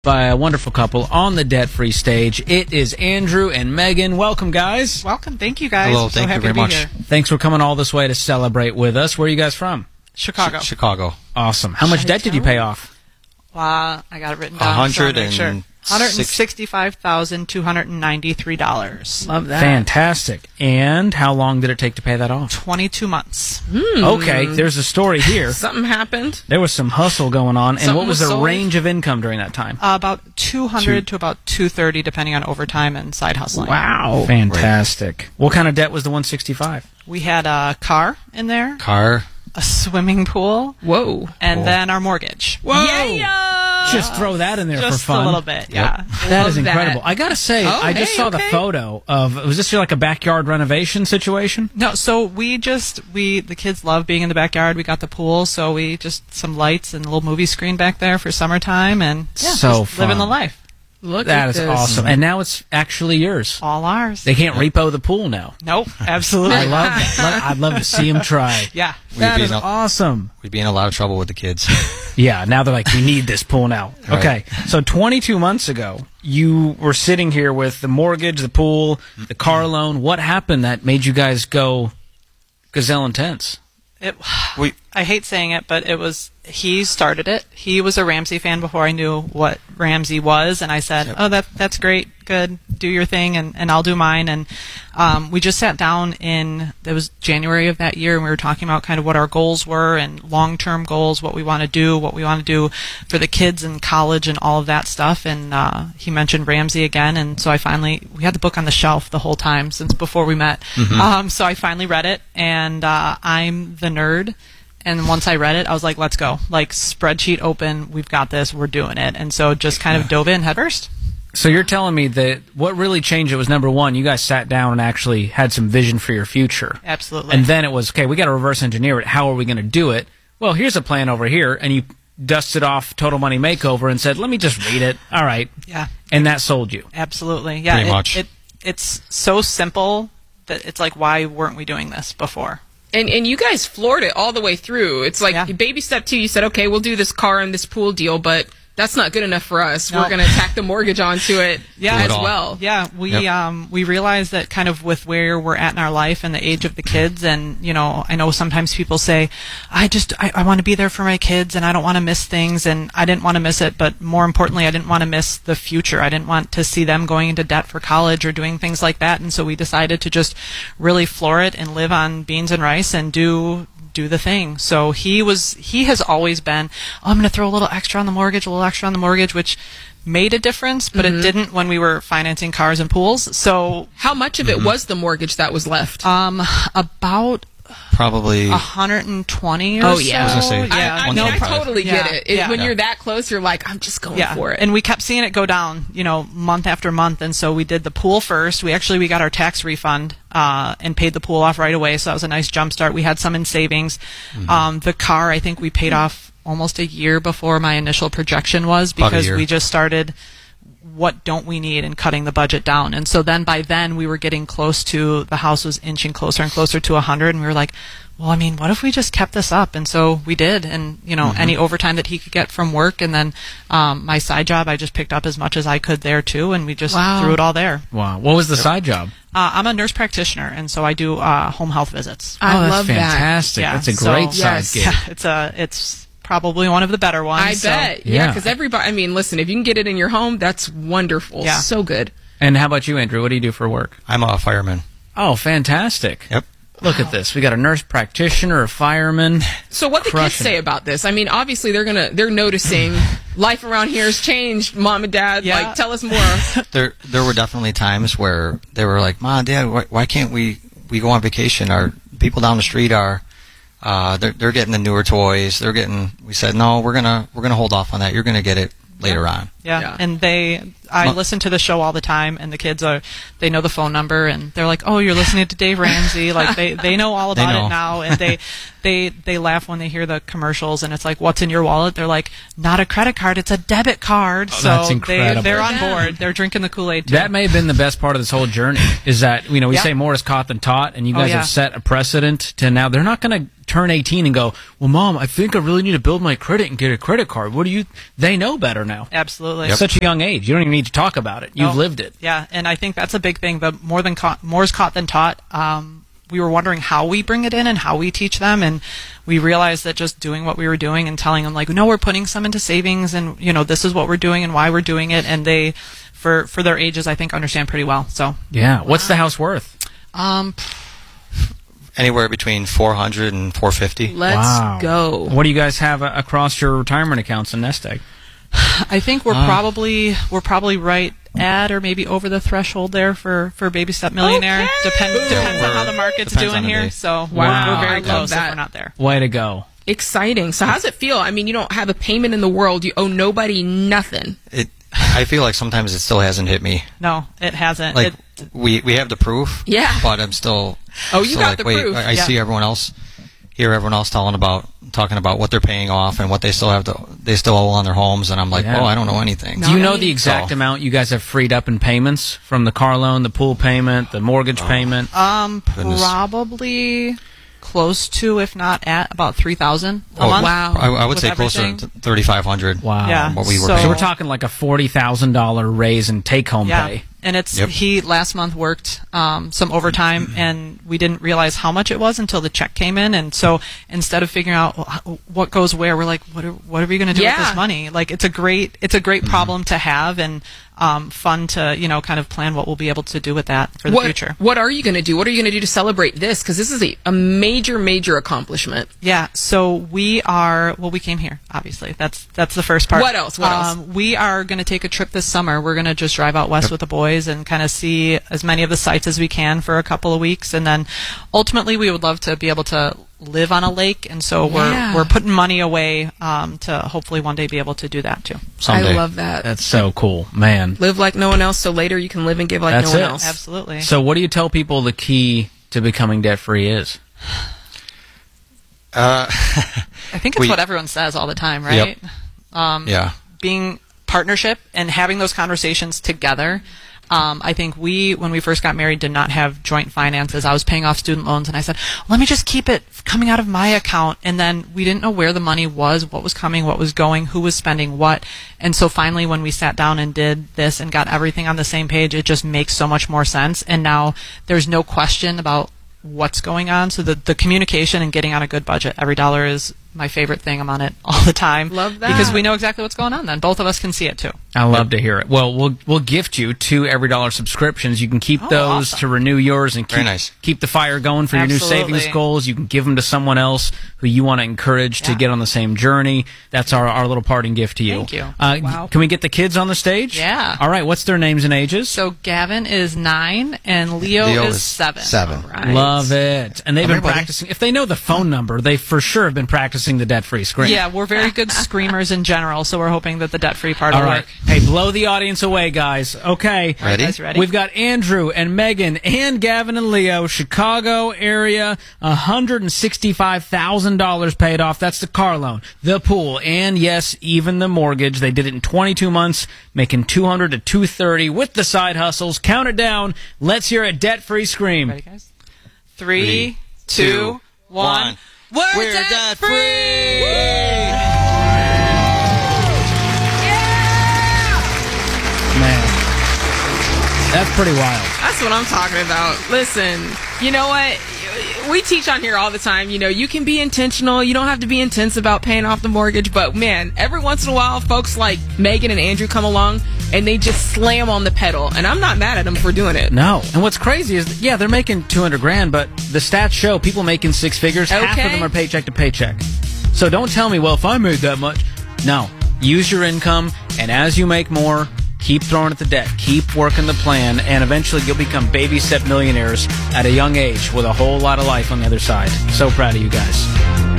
By a wonderful couple on the debt-free stage. It is Andrew and Megan. Welcome, guys. Welcome. Thank you, guys. Hello. I'm so Thank you happy very to be much. here. Thanks for coming all this way to celebrate with us. Where are you guys from? Chicago. Chicago. Awesome. How much debt did you pay off? I got it written down. So I'll make sure. $165,293. Love that. Fantastic. And how long did it take to pay that off? 22 months. Okay, there's a story here. Something happened. There was some hustle going on. And Something what was was the sold? range of income during that time? About 200 to about 230, depending on overtime and side hustling. Wow. Fantastic. What kind of debt was the 165? We had a car in there, Car. a swimming pool, Whoa. and Cool. then our mortgage. Whoa. Yeah. Just throw that in there Just for fun. a little bit, yeah. That is Love that. incredible. I gotta say, Oh, I just hey, saw the okay. photo of. Was this like a backyard renovation situation? No, so the kids love being in the backyard. We got the pool, so we just some lights and a little movie screen back there for summertime, and So just living fun. the life. Look That at is this. awesome. And now it's actually yours. All ours. They can't repo the pool now. Nope, absolutely. I love that. I'd love to see them try. Yeah. That be is in a- awesome. We'd be in a lot of trouble with the kids. Yeah, now they're like, we need this pool now. Right. Okay, so 22 months ago, you were sitting here with the mortgage, the pool, the car loan. What happened that made you guys go gazelle intense? we I hate saying it, but he started it. He was a Ramsey fan before I knew what Ramsey was, and I said, Yep. "Oh, that's great, good. Do your thing, and I'll do mine." And we just sat down it was January of that year, and we were talking about kind of what our goals were and long-term goals, what we want to do for the kids in college and all of that stuff. And he mentioned Ramsey again, and so we had the book on the shelf the whole time since before we met. So I finally read it, and I'm the nerd. And once I read it, I was like, let's go. Like, spreadsheet open, we've got this, we're doing it. And so just kind of dove in headfirst. So you're telling me that what really changed it was, number one, you guys sat down and actually had some vision for your future. Absolutely. And then it was, okay, we got to reverse engineer it. How are we going to do it? Well, here's a plan over here. And you dusted off Total Money Makeover and said, let me just read it. All right. Yeah, And that sold you. absolutely. Yeah, Pretty much. It's so simple that it's like, why weren't we doing this before? And you guys floored it all the way through. It's like Yeah. baby step 2, you said, okay, we'll do this car and this pool deal, but that's not good enough for us. No. We're going to tack the mortgage onto it Yeah. as Do it all. well. Yeah, we realized that kind of with where we're at in our life and the age of the kids, and I know sometimes people say, I want to be there for my kids and I don't want to miss things, and I didn't want to miss it, but more importantly, I didn't want to miss the future. I didn't want to see them going into debt for college or doing things like that, and so we decided to just really floor it and live on beans and rice and do the thing. So he has always been, I'm going to throw a little extra on the mortgage, which made a difference, but it didn't when we were financing cars and pools. So How much of it was the mortgage that was left? about probably 120 or Oh, so. yeah. I was gonna say, yeah, I mean, no I problem. totally Yeah, get it. yeah. When you're that close, you're like, I'm just going Yeah, for it. and we kept seeing it go down, month after month, and so we did the pool first. We got our tax refund and paid the pool off right away, so that was a nice jump start. We had some in savings. The car, I think we paid off almost a year before my initial projection was, About a because year. we just started what don't we need and cutting the budget down. And so then by then we were getting close to, the house was inching closer and closer to 100, and we were like, well, I mean, what if we just kept this up? And so we did. And, any overtime that he could get from work, and then my side job, I just picked up as much as I could there too, and we just Wow. threw it all there. Wow. What was the side job? I'm a nurse practitioner, and so I do home health visits. I that's love that. fantastic. Yeah, That's a so- great side Yes. gig. Yeah, it's probably one of the better ones. I so- bet. Yeah. Yeah, because everybody, I mean, listen, if you can get it in your home, that's wonderful. Yeah. So good. And how about you, Andrew? What do you do for work? I'm a fireman. Oh, fantastic. Yep. Look at this. We got a nurse practitioner, a fireman. So what the kids Crushing say it. about this? I mean, obviously they're noticing life around here has changed. Mom and Dad, Yeah. like, tell us more. There were definitely times where they were like, Mom, Dad, why can't we go on vacation? Our people down the street are they're getting the newer toys. We said, no, we're gonna hold off on that. You're gonna get it later on. Yeah, and I listen to the show all the time, and the kids they know the phone number, and they're like, "Oh, you're listening to Dave Ramsey." Like they know all about know. it now, and they laugh when they hear the commercials, and it's like, "What's in your wallet?" They're like, "Not a credit card, it's a debit card." Oh, so that's incredible. they're on For them. board. They're drinking the Kool-Aid too. That may have been the best part of this whole journey, is that, we Yeah. say more is caught than taught, and you guys yeah. have set a precedent to now they're not going to turn 18 and go, well, Mom, I think I really need to build my credit and get a credit card. They know better now. Absolutely. At such a young age. You don't even need to talk about it. You've lived it. Yeah, and I think that's a big thing, but more is caught than taught. We were wondering how we bring it in and how we teach them, and we realized that just doing what we were doing and telling them, like, no, we're putting some into savings, and, you know, this is what we're doing and why we're doing it, and they, for their ages, I think, understand pretty well. So yeah. What's the house worth? Anywhere between 400 and 450. Let's go. What do you guys have across your retirement accounts in Nest Egg? I think we're probably right at or maybe over the threshold there for Baby Step Millionaire. Okay. Depends on how the market's Depends doing on the here. day. So Wow. we're very I love close if that. we're not there. Way to go. Exciting. So how's it feel? I mean, you don't have a payment in the world. You owe nobody nothing. I feel like sometimes it still hasn't hit me. No, it hasn't. Like we have the proof. Yeah. But I'm still. Oh, you still got like, the wait, proof. I see everyone else. Hear everyone else talking about what they're paying off and what they still owe on their homes, and I'm like, Yeah. oh, I don't know anything. Do you know me. the exact So- amount you guys have freed up in payments from the car loan, the pool payment, the mortgage payment? Goodness. Probably close to, if not at, about 3,000 a month. wow. I would With say closer everything. to 3,500. Wow. Yeah. What we were So- paying. So we're talking like a $40,000 raise in take-home Yeah. pay. And it's Yep. he last month worked some overtime, and we didn't realize how much it was until the check came in. And so instead of figuring out what goes where, we're like, what are we going to do with Yeah. this money? Like, it's a great problem to have, and fun to, you know, kind of plan what we'll be able to do with that for the future. What are you going to do? What are you going to do to celebrate this? Because this is a major, major accomplishment. Yeah, so we came here, obviously. That's the first part. What else? What else? We are going to take a trip this summer. We're going to just drive out west with the boys and kind of see as many of the sites as we can for a couple of weeks. And then ultimately we would love to be able to live on a lake. And so Yeah. we're putting money away to hopefully one day be able to do that too. Someday. I love that. That's so cool, man. Live like no one else, so later you can live and give like That's no one it. else. Absolutely. So what do you tell people the key to becoming debt-free is? I think it's We- what everyone says all the time, right? Yeah. Being partnership and having those conversations together. I think when we first got married, did not have joint finances. I was paying off student loans, and I said, let me just keep it coming out of my account. And then we didn't know where the money was, what was coming, what was going, who was spending what. And so finally, when we sat down and did this and got everything on the same page, it just makes so much more sense. And now there's no question about what's going on. So the communication and getting on a good budget, every dollar is my favorite thing. I'm on it all the time. Love that. Because we know exactly what's going on then. Both of us can see it too. I love to hear it. Well, we'll gift you 2 Every Dollar subscriptions. You can keep those awesome. to renew yours and Very nice. keep the fire going for your new Absolutely. savings goals. You can give them to someone else who you want to encourage to Yeah. get on the same journey. That's our little parting gift to you. Thank you. Wow. Can we get the kids on the stage? Yeah. All right. What's their names and ages? So Gavin is 9 and Leo is 7. 7. Right. Love it. And they've been Everybody. practicing. If they know the phone number, they for sure have been practicing the debt-free scream. Yeah, we're very good screamers in general, so we're hoping that the debt-free part All will right. work. Hey, blow the audience away, guys. Okay. Ready? Guys, ready? We've got Andrew and Megan and Gavin and Leo, Chicago area, $165,000 paid off. That's the car loan, the pool, and yes, even the mortgage. They did it in 22 months, making $200 to $230 with the side hustles. Count it down. Let's hear a debt-free scream. Ready, guys? 3, 2, 1. We're debt-free! Man, that's pretty wild. That's what I'm talking about. Listen, you know what? We teach on here all the time. You know, you can be intentional. You don't have to be intense about paying off the mortgage. But, man, every once in a while, folks like Megan and Andrew come along, and they just slam on the pedal. And I'm not mad at them for doing it. No. And what's crazy is, yeah, they're making $200,000, but the stats show people making 6 figures, half of Okay. them are paycheck to paycheck. So don't tell me, well, if I made that much. No. Use your income, and as you make more, keep throwing at the debt. Keep working the plan, and eventually you'll become baby step millionaires at a young age with a whole lot of life on the other side. So proud of you guys.